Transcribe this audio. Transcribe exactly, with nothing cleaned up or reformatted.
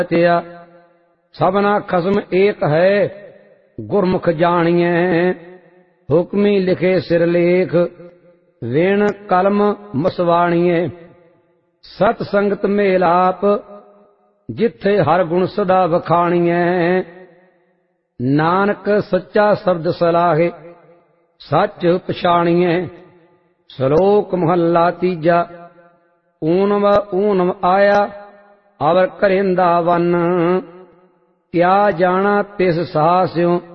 रचया। सबना खसम एक है गुरमुख जानिए, हुक्मी लिखे सिरलेख वेण कलम मसवाणीए। सत संगत मेलाप जिथे हर गुण सदा बखाणीए। नानक सच्चा शब्द सलाहे सच पछाणीए। श्लोक महला तीजा। ऊनव ऊनव आया अवर करेंदा वन, क्या जाना तिस साहस्यों